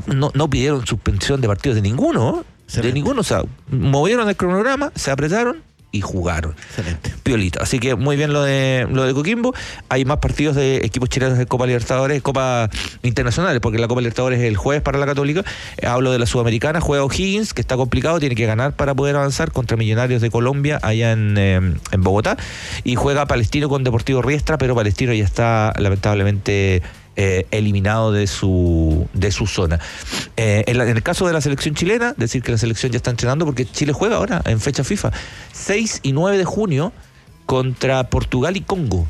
no pidieron suspensión de partidos de ninguno, o sea, movieron el cronograma, se apretaron y jugaron. Excelente. Piolita. Así que muy bien lo de Coquimbo. Hay más partidos de equipos chilenos de Copa Libertadores, Copa Internacionales, porque la Copa Libertadores es el jueves para la Católica. Hablo de la Sudamericana, juega O'Higgins, que está complicado, tiene que ganar para poder avanzar contra Millonarios de Colombia allá en Bogotá, y juega Palestino con Deportivo Riestra, pero Palestino ya está lamentablemente eliminado de su zona. En el caso de la selección chilena, decir que la selección ya está entrenando, porque Chile juega ahora en fecha FIFA 6 y 9 de junio contra Portugal y Congo.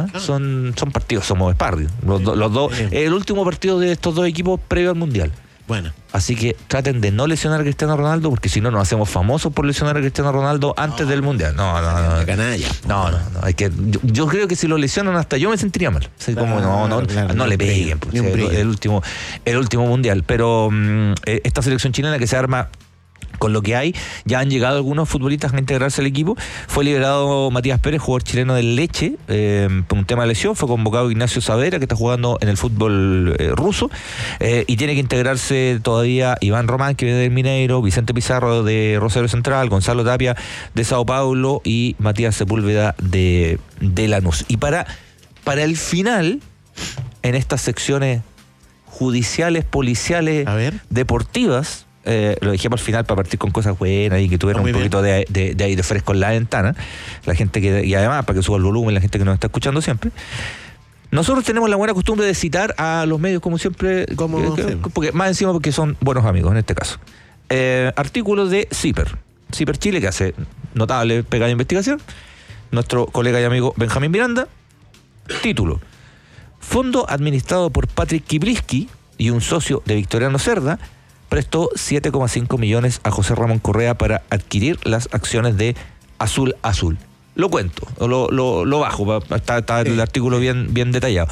Son partidos, somos sparring los dos, el último partido de estos dos equipos previo al Mundial. Bueno. Así que traten de no lesionar a Cristiano Ronaldo, porque si no nos hacemos famosos por lesionar a Cristiano Ronaldo antes del Mundial. No. Canalla. No. Es que yo creo que si lo lesionan hasta yo me sentiría mal. O sea, no le peguen. El último Mundial. Pero esta selección chilena que se arma con lo que hay, ya han llegado algunos futbolistas a integrarse al equipo. Fue liberado Matías Pérez, jugador chileno del Leche, por un tema de lesión. Fue convocado Ignacio Saavedra, que está jugando en el fútbol ruso, y tiene que integrarse todavía Iván Román, que viene del Mineiro, Vicente Pizarro de Rosario Central, Gonzalo Tapia de Sao Paulo y Matías Sepúlveda de Lanús. Y para el final, en estas secciones judiciales, policiales, deportivas, lo dejé al final para partir con cosas buenas y que tuvieran un poquito de aire fresco en la ventana, la gente y además para que suba el volumen la gente que nos está escuchando siempre. Nosotros tenemos la buena costumbre de citar a los medios como siempre, porque más encima porque son buenos amigos en este caso. Artículos de CIPER Chile, que hace notable pega de investigación, nuestro colega y amigo Benjamín Miranda. Título: Fondo administrado por Patrick Kipliski y un socio de Victoriano Cerda prestó 7,5 millones a José Ramón Correa para adquirir las acciones de Azul Azul. Lo cuento, lo bajo, está el artículo bien detallado.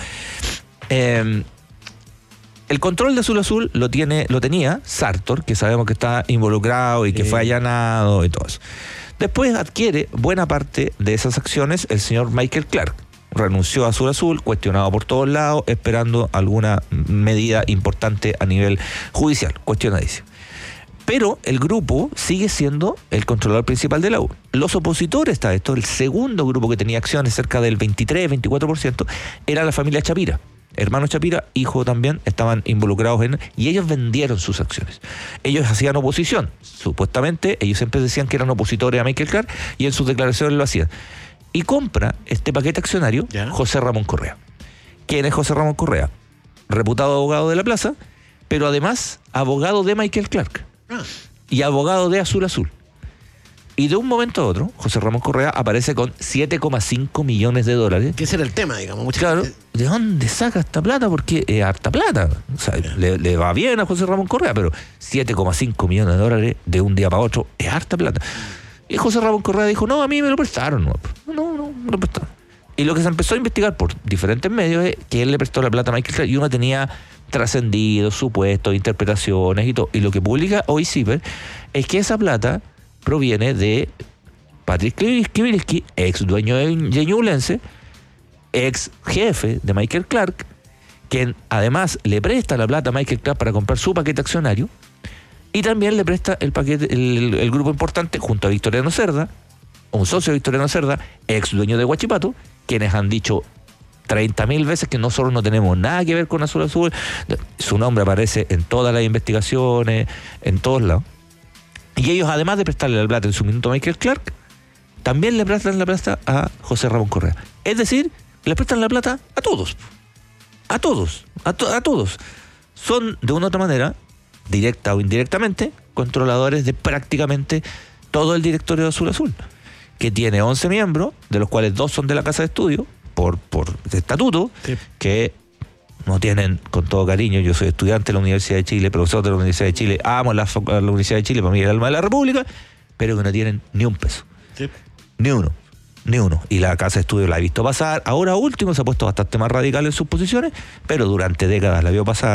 El control de Azul Azul lo tenía Sartor, que sabemos que está involucrado y que fue allanado y todo eso. Después adquiere buena parte de esas acciones el señor Michael Clark. Renunció a Azul Azul, cuestionado por todos lados, esperando alguna medida importante a nivel judicial, cuestionadísimo. Pero el grupo sigue siendo el controlador principal de la U. Los opositores a esto, el segundo grupo que tenía acciones, cerca del 23-24%, era la familia Chapira. Hermanos Chapira, hijo también, estaban involucrados y ellos vendieron sus acciones. Ellos hacían oposición, supuestamente, ellos siempre decían que eran opositores a Michael Clark y en sus declaraciones lo hacían. Y compra este paquete accionario José Ramón Correa. ¿Quién es José Ramón Correa? Reputado abogado de la plaza, pero además abogado de Michael Clark y abogado de Azul Azul. Y de un momento a otro, José Ramón Correa aparece con 7,5 millones de dólares. Que ese era el tema, digamos. Claro, ¿de dónde saca esta plata? Porque es harta plata. O sea, le va bien a José Ramón Correa, pero 7,5 millones de dólares de un día para otro es harta plata. Y José Ramón Correa dijo, no, a mí me lo prestaron. No me lo prestaron. Y lo que se empezó a investigar por diferentes medios es que él le prestó la plata a Michael Clark y uno tenía trascendidos, supuestos, interpretaciones y todo. Y lo que publica hoy CIPER es que esa plata proviene de Patrick Kipliski, ex dueño de Ñublense, ex jefe de Michael Clark, quien además le presta la plata a Michael Clark para comprar su paquete accionario. Y también le presta el paquete, el grupo importante, junto a Victoriano Cerda, un socio de Victoriano Cerda, ex dueño de Huachipato, quienes han dicho 30.000 veces que nosotros no tenemos nada que ver con Azul Azul. Su nombre aparece en todas las investigaciones, en todos lados. Y ellos, además de prestarle la plata en su minuto a Michael Clark, también le prestan la plata a José Ramón Correa. Es decir, le prestan la plata a todos. A todos. Son, de una u otra manera, directa o indirectamente, controladores de prácticamente todo el directorio de Azul Azul, que tiene 11 miembros, de los cuales 2 son de la Casa de Estudio, por estatuto, que no tienen, con todo cariño, yo soy estudiante de la Universidad de Chile, profesor de la Universidad de Chile, amo la Universidad de Chile, para mí es el alma de la República, pero que no tienen ni un peso. Ni uno. Y la Casa de Estudio la he visto pasar. Ahora último se ha puesto bastante más radical en sus posiciones, pero durante décadas la vio pasar,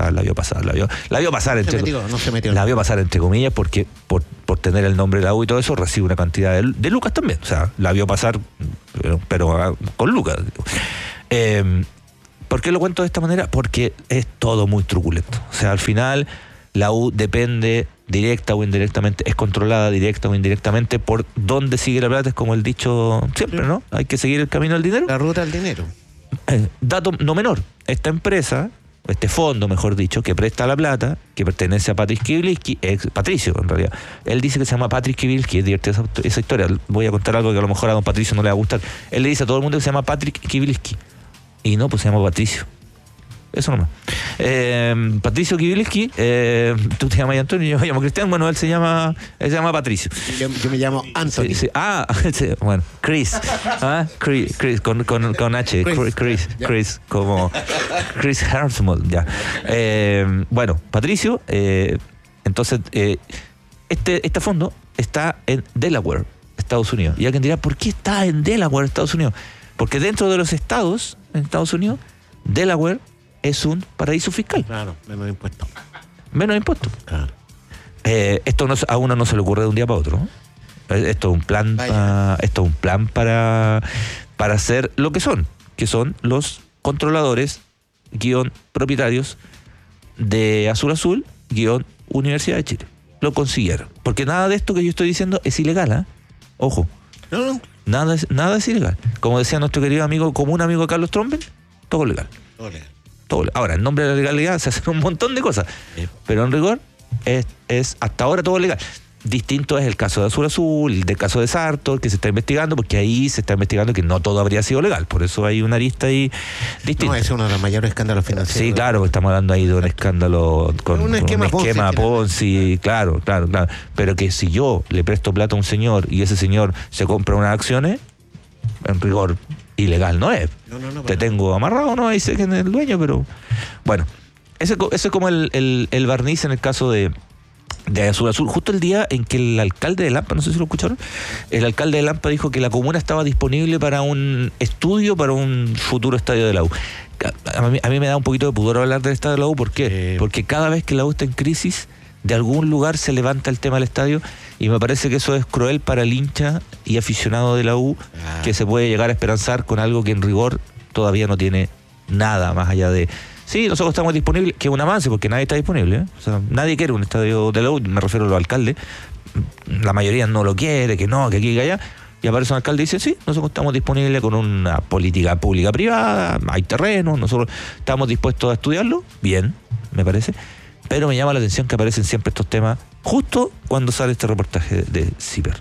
entre comillas, porque por tener el nombre de la U y todo eso, recibe una cantidad de lucas también. O sea, la vio pasar, pero con lucas. ¿Por qué lo cuento de esta manera? Porque es todo muy truculento. O sea, al final la U depende directa o indirectamente, es controlada directa o indirectamente por dónde sigue la plata, es como el dicho siempre, ¿no? Hay que seguir el camino del dinero. La ruta del dinero. Dato no menor, esta empresa, este fondo, mejor dicho, que presta la plata, que pertenece a Patrick Kibiliski, Patricio en realidad, él dice que se llama Patrick Kibiliski, es divertida esa historia, voy a contar algo que a lo mejor a don Patricio no le va a gustar. Él le dice a todo el mundo que se llama Patrick Kibiliski, y no, pues se llama Patricio. Eso nomás. Patricio Kibiliski, tú te llamas Antonio, yo me llamo Cristian, bueno, él se llama Patricio. Yo me llamo Anthony. Sí. Bueno, Chris. Chris con H. Chris, como Chris Hemsworth, ya. Bueno, Patricio, entonces, este fondo está en Delaware, Estados Unidos. Y alguien dirá, ¿por qué está en Delaware, Estados Unidos? Porque dentro de los estados en Estados Unidos, Delaware es un paraíso fiscal. Claro, menos impuestos. Claro. Esto a uno no se le ocurre de un día para otro, ¿no? Esto es un plan para hacer lo que son los controladores propietarios de Azul Universidad de Chile. Lo consiguieron. Porque nada de esto que yo estoy diciendo es ilegal, ¿eh? Ojo. No. Nada es ilegal. Como decía nuestro querido amigo, común amigo de Carlos Tromben, todo legal. Ahora, en nombre de la legalidad se hacen un montón de cosas, pero en rigor es hasta ahora todo legal. Distinto es el caso de Azul, el caso de Sartor, que se está investigando, porque ahí se está investigando que no todo habría sido legal, por eso hay una arista ahí distinta. No, es uno de los mayores escándalos financieros. Sí, claro, estamos hablando ahí de un escándalo con un esquema Ponzi, claro, pero que si yo le presto plata a un señor y ese señor se compra unas acciones, en rigor ilegal no es. No, te tengo amarrado, no, ahí sé que es el dueño, pero bueno, ese es como el barniz en el caso de Azul. Justo el día en que el alcalde de Lampa, no sé si lo escucharon, el alcalde de Lampa dijo que la comuna estaba disponible para un estudio para un futuro estadio de la U. A mí me da un poquito de pudor hablar del estadio de la U, ¿por qué? Porque cada vez que la U está en crisis, de algún lugar se levanta el tema del estadio, y me parece que eso es cruel para el hincha y aficionado de la U, que se puede llegar a esperanzar con algo que en rigor todavía no tiene nada más allá de... Sí, nosotros estamos disponibles, que es un avance, porque nadie está disponible, ¿eh? O sea, nadie quiere un estadio de la U, me refiero a los alcaldes, la mayoría no lo quiere, que no, que aquí y que allá, y aparece un alcalde y dice, sí, nosotros estamos disponibles con una política pública privada, hay terreno, nosotros estamos dispuestos a estudiarlo, bien, me parece, pero me llama la atención que aparecen siempre estos temas justo cuando sale este reportaje de CIPER.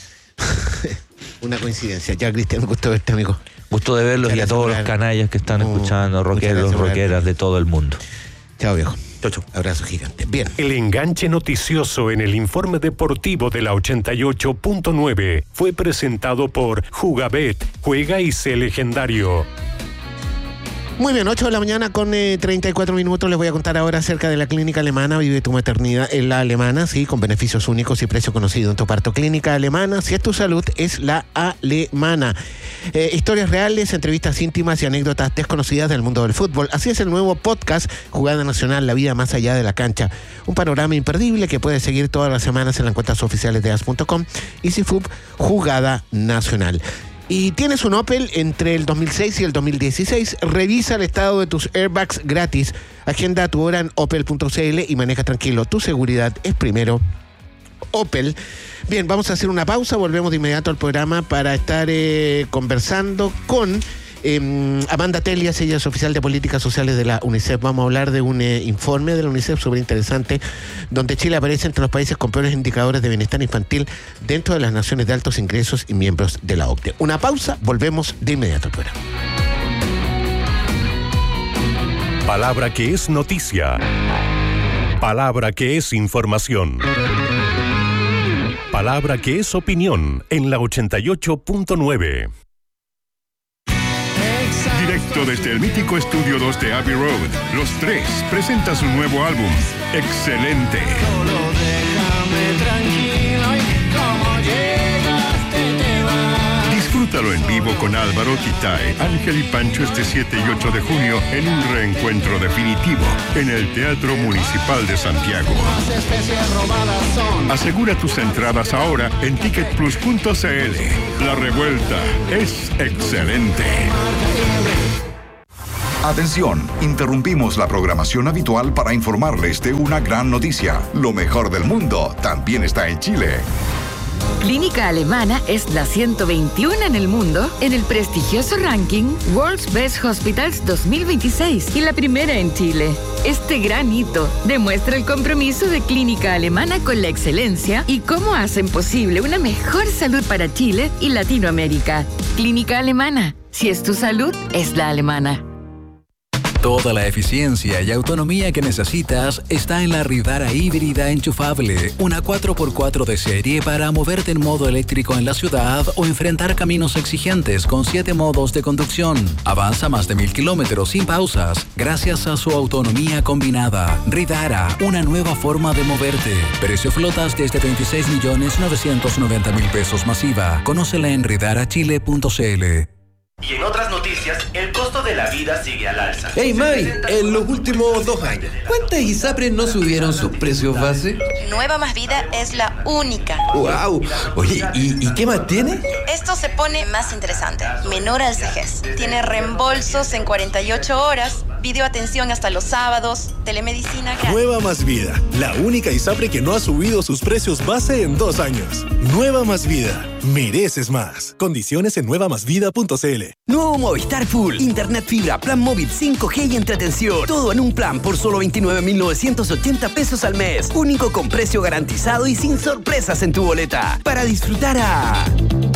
Una coincidencia. Ya, Cristian, gusto verte, amigo. Gusto de verlos y a todos los canallas que están escuchando, rockeros, rockeras de todo el mundo. Chao, viejo. Chau. Abrazo gigante. Bien. El enganche noticioso en el informe deportivo de la 88.9 fue presentado por Jugabet. Juega y sé legendario. Muy bien, 8 de la mañana con 34 minutos. Les voy a contar ahora acerca de la clínica alemana. Vive tu maternidad en la alemana, sí, con beneficios únicos y precio conocido en tu parto. Clínica alemana, si es tu salud, es la alemana. Historias reales, entrevistas íntimas y anécdotas desconocidas del mundo del fútbol. Así es el nuevo podcast Jugada Nacional, la vida más allá de la cancha. Un panorama imperdible que puedes seguir todas las semanas en las cuentas oficiales de as.com y CIFUB Jugada Nacional. Y tienes un Opel entre el 2006 y el 2016, revisa el estado de tus airbags gratis. Agenda tu hora en opel.cl y maneja tranquilo. Tu seguridad es primero. Opel. Bien, vamos a hacer una pausa, volvemos de inmediato al programa para estar conversando con Amanda Telias, ella es oficial de políticas sociales de la UNICEF. Vamos a hablar de un informe de la UNICEF súper interesante, donde Chile aparece entre los países con peores indicadores de bienestar infantil dentro de las naciones de altos ingresos y miembros de la OCDE. Una pausa, volvemos de inmediato al programa. Palabra que es noticia. Palabra que es información. Palabra que es opinión en la 88.9. Directo desde el mítico Estudio 2 de Abbey Road, Los Tres presenta su nuevo álbum, Excelente. Solo déjame tranquilo y como llegaste te vas. Disfrútalo en vivo con Álvaro, Quitae, Ángel y Pancho este 7 y 8 de junio en un reencuentro definitivo en el Teatro Municipal de Santiago. Las especies robadas son. Asegura tus entradas ahora en ticketplus.cl. La revuelta es excelente. Atención, interrumpimos la programación habitual para informarles de una gran noticia. Lo mejor del mundo también está en Chile. Clínica Alemana es la 121 en el mundo en el prestigioso ranking World's Best Hospitals 2026 y la primera en Chile. Este gran hito demuestra el compromiso de Clínica Alemana con la excelencia y cómo hacen posible una mejor salud para Chile y Latinoamérica. Clínica Alemana. Si es tu salud, es la alemana. Toda la eficiencia y autonomía que necesitas está en la Ridara híbrida enchufable, una 4x4 de serie para moverte en modo eléctrico en la ciudad o enfrentar caminos exigentes con 7 modos de conducción. Avanza más de 1000 kilómetros sin pausas gracias a su autonomía combinada. Ridara, una nueva forma de moverte. Precio flotas desde 26.990.000 pesos masiva. Conócela en ridarachile.cl. Y en otras noticias, el costo de la vida sigue al alza. Hey May, en los últimos 2 años, ¿cuántas ISAPRES no subieron sus precios base? Nueva Más Vida es la única. ¡Wow! Oye, ¿y qué más tiene? Esto se pone más interesante. Menor al CEGES. Tiene reembolsos en 48 horas, videoatención hasta los sábados, telemedicina gratis. Nueva Más Vida, la única ISAPRE que no ha subido sus precios base en 2 años. Nueva Más Vida, mereces más. Condiciones en nuevamasvida.cl. Nuevo Movistar Full, internet fibra, plan móvil 5G y entretención. Todo en un plan por solo 29.980 pesos al mes. Único con precio garantizado y sin sorpresas en tu boleta. Para disfrutar a...